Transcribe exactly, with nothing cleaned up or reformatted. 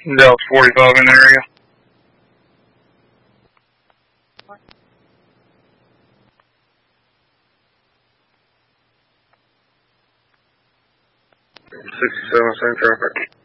Delta forty-five in the area. sixty-seven, same traffic.